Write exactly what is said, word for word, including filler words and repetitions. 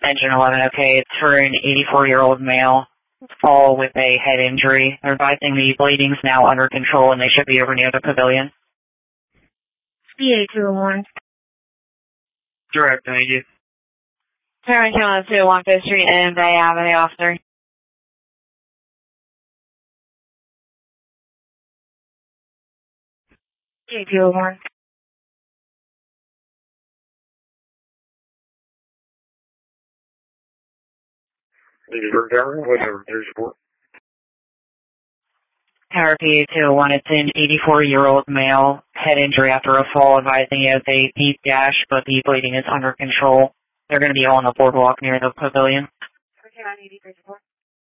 Engine eleven, okay. It's for an eighty-four-year-old male, fall with a head injury. They're advising the bleeding's now under control and they should be over near the pavilion. B A two oh one. Direct, thank you. Karen Killen to one fifth Street and Bay Avenue, officer. B A two oh one. eighty-four Tower, whatever, thirty-four. Tower P A two oh one, it's an eighty-four-year-old male, head injury after a fall, advising he has a deep gash, but the bleeding is under control. They're going to be on the boardwalk near the pavilion. Okay, on eighty-three.